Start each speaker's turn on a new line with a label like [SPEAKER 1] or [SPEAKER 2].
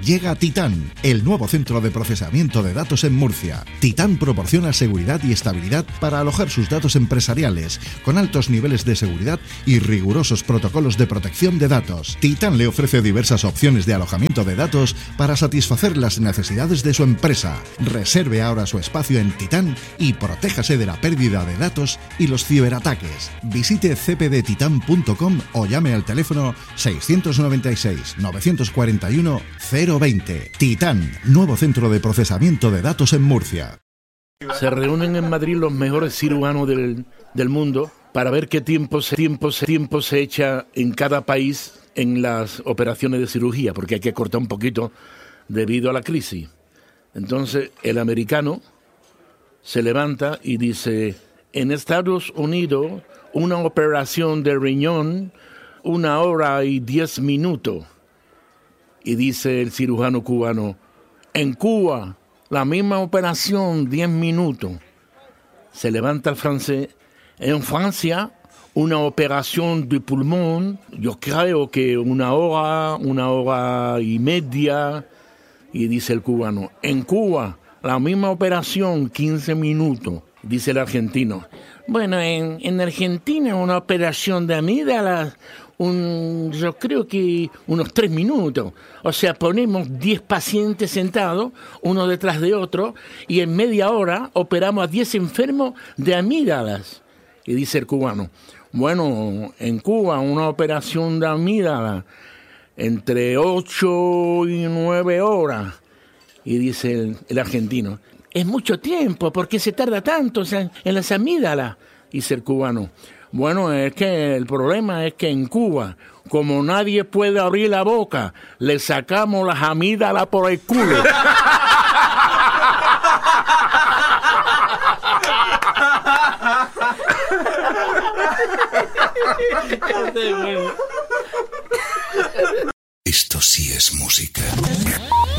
[SPEAKER 1] Llega Titán, el nuevo centro de procesamiento de datos en Murcia. Titán proporciona seguridad y estabilidad para alojar sus datos empresariales, con altos niveles de seguridad y rigurosos protocolos de protección de datos. Titán le ofrece diversas opciones de alojamiento de datos para satisfacer las necesidades de su empresa. Reserve ahora su espacio en Titán y protéjase de la pérdida de datos y los ciberataques. Visite cpdtitan.com o llame al teléfono 696 941 020. Titán, nuevo centro de procesamiento de datos en Murcia.
[SPEAKER 2] Se reúnen en Madrid los mejores cirujanos del mundo para ver qué tiempo se echa en cada país en las operaciones de cirugía, porque hay que cortar un poquito debido a la crisis. Entonces el americano se levanta y dice: en Estados Unidos una operación de riñón 1 hora y 10 minutos. Y dice el cirujano cubano: en Cuba la misma operación 10 minutos. Se levanta el francés: en Francia una operación de pulmón, yo creo que 1 hora, 1 hora y media. Y dice el cubano: en Cuba la misma operación 15 minutos. Dice el argentino: bueno, en Argentina una operación de amígdalas, yo creo que unos 3 minutos. O sea, ponemos 10 pacientes sentados, uno detrás de otro, y en media hora operamos a 10 enfermos de amígdalas. Y dice el cubano: bueno, en Cuba una operación de amígdalas entre 8 y 9 horas. Y dice el argentino: es mucho tiempo, ¿por qué se tarda tanto en las amígdalas? Dice el cubano: bueno, es que el problema es que en Cuba, como nadie puede abrir la boca, le sacamos las amígdalas por el culo.